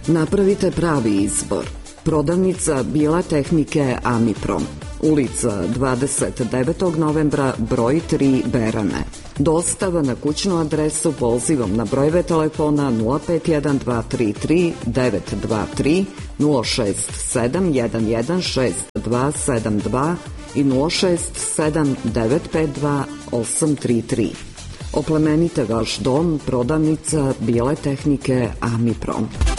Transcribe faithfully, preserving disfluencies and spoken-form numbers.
Napravite pravi izbor. Prodavnica Bijele tehnike Amiprom. Ulica dvadeset devetog novembra, broj tri, Berane. Dostava na kućnu adresu pozivom na brojeve telefona nula pet jedan dva tri tri devet dva tri, nula šest sedam jedan jedan šest dva sedam dva i nula šest sedam devet pet dva osam tri tri. Oplemenite vaš dom, prodavnica Bijele tehnike Amiprom.